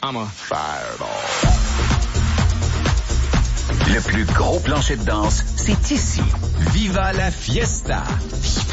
I'm a fireball. Le plus gros plancher de danse, c'est ici. Viva la Fiesta.